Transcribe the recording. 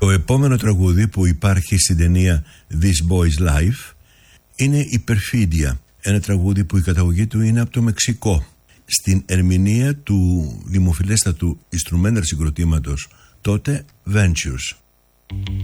Το επόμενο τραγούδι που υπάρχει στην ταινία This Boy's Life είναι η Περφίδια, ένα τραγούδι που η καταγωγή του είναι από το Μεξικό. Στην ερμηνεία του δημοφιλέστατου instrumental συγκροτήματος τότε Ventures.